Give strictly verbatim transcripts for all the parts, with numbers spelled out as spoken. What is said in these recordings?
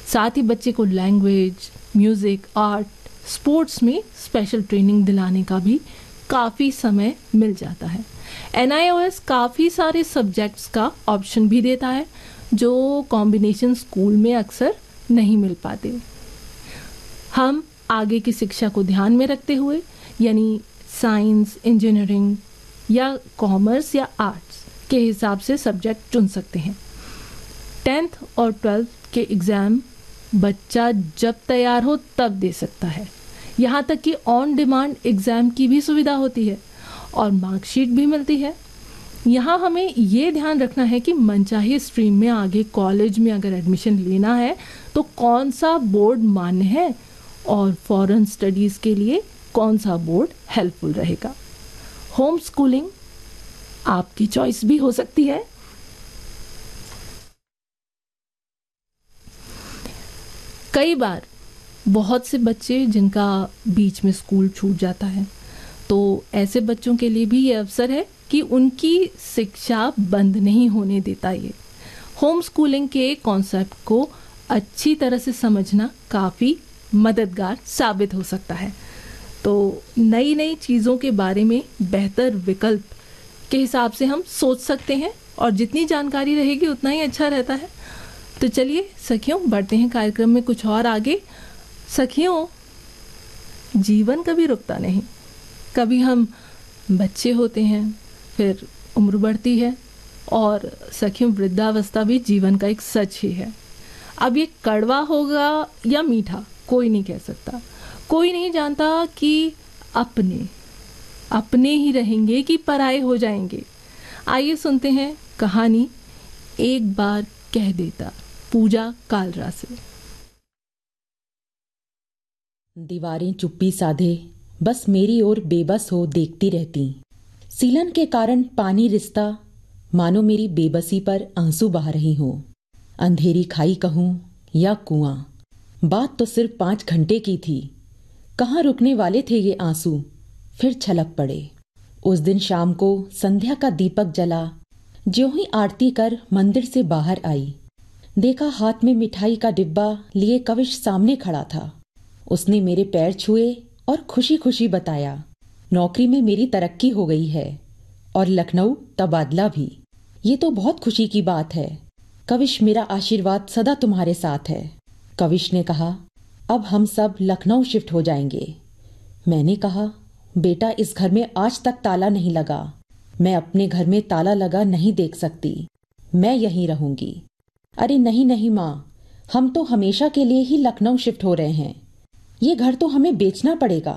साथ ही बच्चे को लैंग्वेज, म्यूज़िक, आर्ट, स्पोर्ट्स में स्पेशल ट्रेनिंग दिलाने का भी काफ़ी समय मिल जाता है। एन आई ओ एस काफ़ी सारे सब्जेक्ट्स का ऑप्शन भी देता है जो कॉम्बिनेशन स्कूल में अक्सर नहीं मिल पाते। हम आगे की शिक्षा को ध्यान में रखते हुए यानी साइंस, इंजीनियरिंग या कॉमर्स या आर्ट्स के हिसाब से सब्जेक्ट चुन सकते हैं। टेंथ और ट्वेल्थ के एग्ज़ाम बच्चा जब तैयार हो तब दे सकता है। यहाँ तक कि ऑन डिमांड एग्ज़ाम की भी सुविधा होती है और मार्कशीट भी मिलती है। यहाँ हमें ये ध्यान रखना है कि मनचाही स्ट्रीम में आगे कॉलेज में अगर एडमिशन लेना है तो कौन सा बोर्ड मान्य है और फॉरेन स्टडीज़ के लिए कौन सा बोर्ड हेल्पफुल रहेगा। होम स्कूलिंग आपकी चॉइस भी हो सकती है। कई बार बहुत से बच्चे जिनका बीच में स्कूल छूट जाता है, तो ऐसे बच्चों के लिए भी ये अवसर है कि उनकी शिक्षा बंद नहीं होने देता। ये होम स्कूलिंग के कॉन्सेप्ट को अच्छी तरह से समझना काफ़ी मददगार साबित हो सकता है। तो नई नई चीज़ों के बारे में बेहतर विकल्प के हिसाब से हम सोच सकते हैं और जितनी जानकारी रहेगी उतना ही अच्छा रहता है। तो चलिए सखियों, बढ़ते हैं कार्यक्रम में कुछ और आगे। सखियों, जीवन कभी रुकता नहीं। कभी हम बच्चे होते हैं, फिर उम्र बढ़ती है और सखियों वृद्धावस्था भी जीवन का एक सच ही है। अब ये कड़वा होगा या मीठा कोई नहीं कह सकता। कोई नहीं जानता कि अपने अपने ही रहेंगे कि पराए हो जाएंगे। आइए सुनते हैं कहानी एक बार कह देता, पूजा कालरा से। दीवारें चुप्पी साधे बस मेरी ओर बेबस हो देखती रहती। सीलन के कारण पानी रिसता मानो मेरी बेबसी पर आंसू बहा रही हो। अंधेरी खाई कहूं या कुआं, बात तो सिर्फ पांच घंटे की थी। कहाँ रुकने वाले थे ये आंसू, फिर छलक पड़े। उस दिन शाम को संध्या का दीपक जला। ज्यों ही आरती कर मंदिर से बाहर आई, देखा हाथ में मिठाई का डिब्बा लिए कविश सामने खड़ा था। उसने मेरे पैर छुए और खुशी खुशी बताया, नौकरी में मेरी तरक्की हो गई है और लखनऊ तबादला भी। ये तो बहुत खुशी की बात है। कविश, मेरा आशीर्वाद सदा तुम्हारे साथ है। कविश ने कहा, अब हम सब लखनऊ शिफ्ट हो जाएंगे। मैंने कहा, बेटा इस घर में आज तक ताला नहीं लगा। मैं अपने घर में ताला लगा नहीं देख सकती। मैं यहीं रहूंगी। अरे नहीं नहीं माँ, हम तो हमेशा के लिए ही लखनऊ शिफ्ट हो रहे हैं। ये घर तो हमें बेचना पड़ेगा।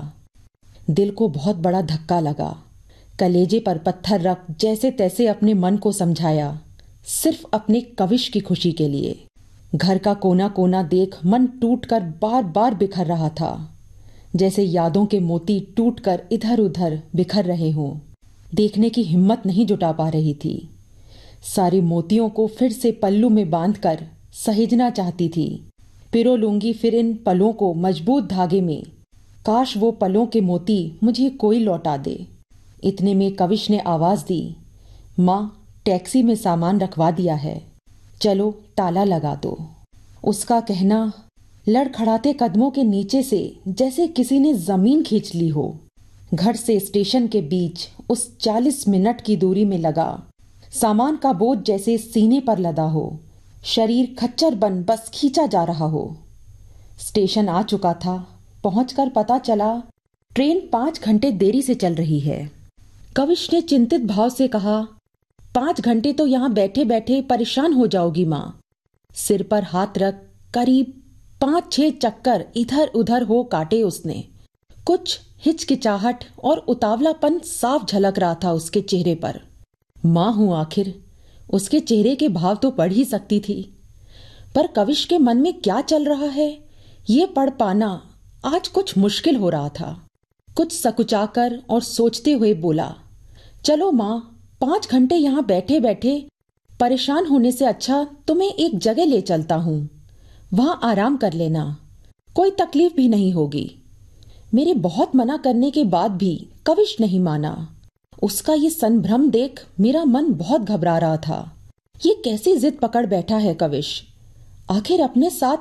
दिल को बहुत बड़ा धक्का लगा। कलेजे पर पत्थर रख जैसे तैसे अपने मन को समझाया, सिर्फ अपने कविश की खुशी के लिए। घर का कोना कोना देख मन टूटकर बार बार बिखर रहा था, जैसे यादों के मोती टूटकर इधर उधर बिखर रहे हों। देखने की हिम्मत नहीं जुटा पा रही थी। सारे मोतियों को फिर से पल्लू में बांधकर सहेजना चाहती थी। पिरो लूंगी फिर इन पलों को मजबूत धागे में। काश वो पलों के मोती मुझे कोई लौटा दे। इतने में कविश ने आवाज दी, माँ टैक्सी में सामान रखवा दिया है, चलो ताला लगा दो। उसका कहना लड़खड़ाते कदमों के नीचे से जैसे किसी ने जमीन खींच ली हो। घर से स्टेशन के बीच उस चालीस मिनट की दूरी में लगा सामान का बोझ जैसे सीने पर लदा हो। शरीर खच्चर बन बस खींचा जा रहा हो। स्टेशन आ चुका था। पहुंचकर पता चला ट्रेन पांच घंटे देरी से चल रही है। कविश ने चिंतित भाव से कहा, पांच घंटे तो यहाँ बैठे बैठे परेशान हो जाओगी माँ। सिर पर हाथ रख करीब पांच छह चक्कर इधर उधर हो काटे उसने। कुछ हिचकिचाहट और उतावलापन साफ झलक रहा था उसके चेहरे पर। माँ हूं आखिर, उसके चेहरे के भाव तो पढ़ ही सकती थी। पर कविश के मन में क्या चल रहा है ये पढ़ पाना आज कुछ मुश्किल हो रहा था। कुछ सकुचाकर और सोचते हुए बोला, चलो माँ, पांच घंटे यहाँ बैठे बैठे परेशान होने से अच्छा तुम्हें एक जगह ले चलता हूँ। वहां आराम कर लेना, कोई तकलीफ भी नहीं होगी। मेरे बहुत मना करने के बाद भी कविश नहीं माना। उसका ये संभ्रम देख मेरा मन बहुत घबरा रहा था। ये कैसी जिद पकड़ बैठा है कविश। आखिर अपने साथ